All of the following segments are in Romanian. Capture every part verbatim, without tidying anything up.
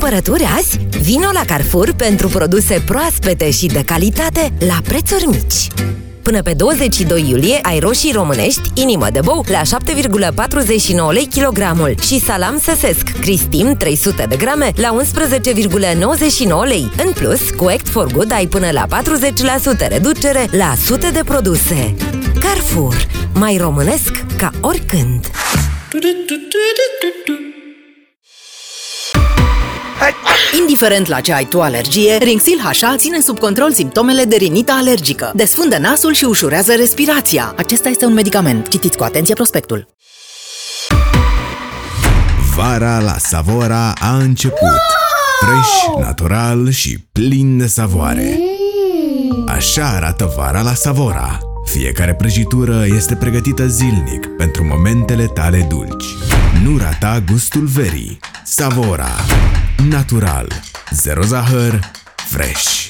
cumpărături azi? Vino la Carrefour pentru produse proaspete și de calitate la prețuri mici. Până pe douăzeci și doi iulie ai roșii românești inimă de bou la șapte virgulă patruzeci și nouă lei kilogramul și salam săsesc Cristim trei sute de grame la unsprezece virgulă nouăzeci și nouă lei. În plus, cu Act for Good ai până la patruzeci la sută reducere la sute de produse. Carrefour. Mai românesc ca oricând. Indiferent la ce ai tu alergie, Rinxil H A ține sub control simptomele de rinită alergică. Desfundă nasul și ușurează respirația. Acesta este un medicament. Citiți cu atenție prospectul. Vara la Savora a început. Fresh, natural și plin de savoare. Așa arată vara la Savora. Fiecare prăjitură este pregătită zilnic pentru momentele tale dulci. Nu rata gustul verii. Savora. Natural. Zero zahăr. Fresh.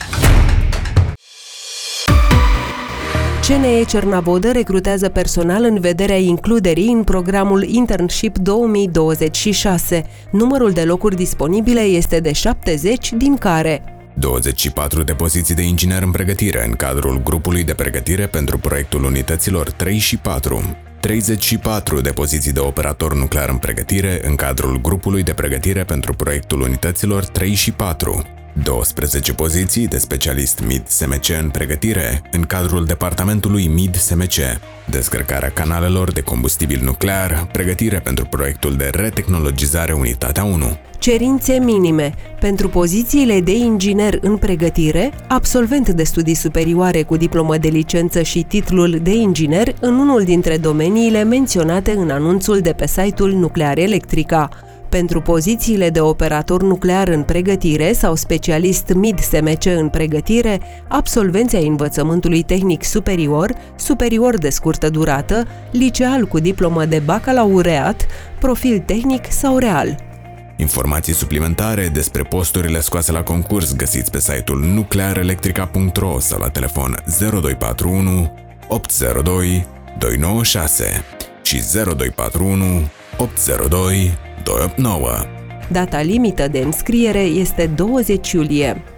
C N E Cernavodă recrutează personal în vederea includerii în programul Internship două mii douăzeci și șase. Numărul de locuri disponibile este de șaptezeci, din care douăzeci și patru de poziții de inginer în pregătire în cadrul grupului de pregătire pentru proiectul unităților trei și patru, treizeci și patru de poziții de operator nuclear în pregătire în cadrul grupului de pregătire pentru proiectul unităților trei și patru, douăsprezece poziții de specialist M I D S M C în pregătire în cadrul departamentului M I D S M C, descărcarea canalelor de combustibil nuclear, pregătire pentru proiectul de retehnologizare Unitatea unu. Cerințe minime. Pentru pozițiile de inginer în pregătire, absolvent de studii superioare cu diplomă de licență și titlul de inginer în unul dintre domeniile menționate în anunțul de pe site-ul Nuclear Electrica. Pentru pozițiile de operator nuclear în pregătire sau specialist M I D S M C în pregătire, absolvenții ai învățământului tehnic superior, superior de scurtă durată, liceal cu diplomă de bacalaureat, profil tehnic sau real. Informații suplimentare despre posturile scoase la concurs găsiți pe site-ul nuclear electrica punct ro sau la telefon zero doi patru unu opt zero doi doi nouă șase și zero doi patru unu opt zero doi doi opt nouă. Data limită de înscriere este douăzeci iulie.